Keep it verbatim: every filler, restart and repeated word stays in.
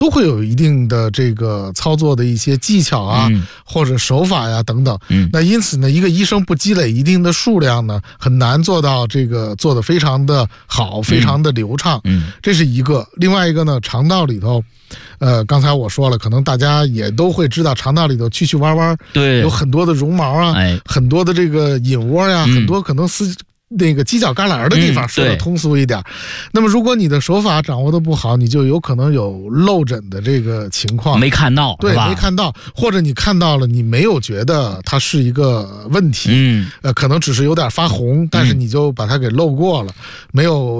都会有一定的这个操作的一些技巧啊，嗯、或者手法呀等等。嗯，那因此呢，一个医生不积累一定的数量呢，很难做到这个做得非常的好，非常的流畅。嗯，这是一个。另外一个呢，肠道里头，呃，刚才我说了，可能大家也都会知道，肠道里头曲曲弯弯，对，有很多的绒毛啊，哎、很多的这个隐窝呀、嗯，很多可能丝。那个犄角旮旯的地方，说的通俗一点、嗯。那么，如果你的手法掌握的不好，你就有可能有漏诊的这个情况。 没看到， 对，没看到，或者你看到了，你没有觉得它是一个问题，嗯，呃，可能只是有点发红，但是你就把它给漏过了，没有。